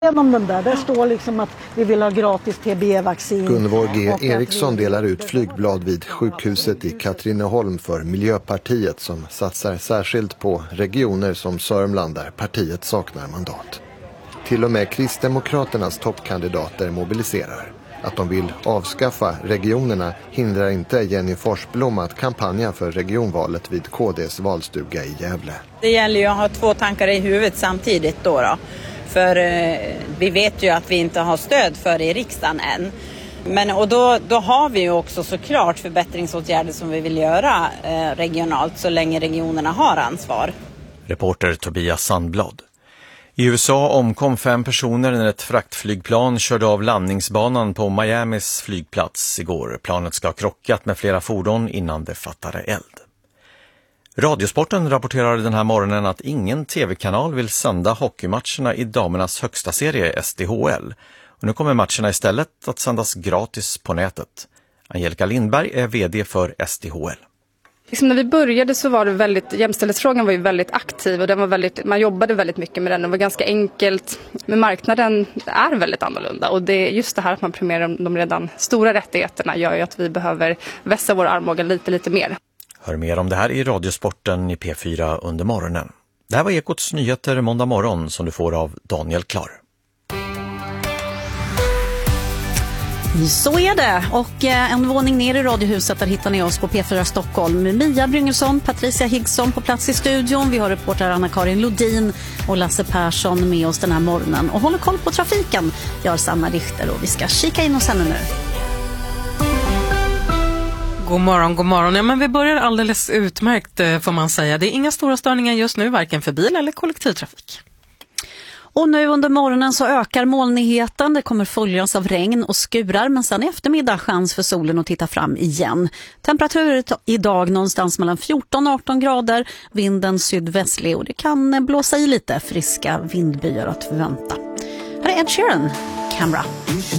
Genom den där står liksom att vi vill ha gratis TB-vaccin. Gunvor G. Eriksson delar ut flygblad vid sjukhuset i Katrineholm för Miljöpartiet som satsar särskilt på regioner som Sörmland där partiet saknar mandat. Till och med Kristdemokraternas toppkandidater mobiliserar. Att de vill avskaffa regionerna hindrar inte Jenny Forsblom att kampanja för regionvalet vid KDs valstuga i Gävle. Det gäller ju att ha två tankar i huvudet samtidigt då. För vi vet ju att vi inte har stöd för det i riksdagen än. Och då har vi ju också såklart förbättringsåtgärder som vi vill göra regionalt så länge regionerna har ansvar. Reporter Tobias Sandblad. I USA omkom 5 personer när ett fraktflygplan körde av landningsbanan på Miamis flygplats igår. Planet ska ha krockat med flera fordon innan det fattade eld. Radiosporten rapporterar den här morgonen att ingen tv-kanal vill sända hockeymatcherna i damernas högsta serie SDHL. Och nu kommer matcherna istället att sändas gratis på nätet. Angelica Lindberg är vd för SDHL. När vi började så var det jämställdhetsfrågan var ju väldigt aktiv och man jobbade väldigt mycket med den. Det var ganska enkelt, men marknaden är väldigt annorlunda. Och det är just det här att man premierar de redan stora rättigheterna gör ju att vi behöver vässa vår armbåge lite mer. Hör mer om det här i Radiosporten i P4 under morgonen. Det här var Ekots nyheter måndag morgon som du får av Daniel Klar. Så är det. Och en våning ner i radiohuset där hittar ni oss på P4 Stockholm. Mia Bryngelsson, Patricia Higgsson på plats i studion. Vi har reporter Anna-Karin Lodin och Lasse Persson med oss den här morgonen. Och håller koll på trafiken gör Sanna Richter och vi ska kika in oss henne nu. God morgon. Ja, men vi börjar alldeles utmärkt får man säga. Det är inga stora störningar just nu, varken för bil eller kollektivtrafik. Och nu under morgonen så ökar molnigheten. Det kommer följas av regn och skurar, men sen i eftermiddag chans för solen att titta fram igen. Temperaturer idag någonstans mellan 14 och 18 grader. Vinden sydvästlig och det kan blåsa i lite friska vindbyar att förvänta. Här är Ed Sheeran, Camera.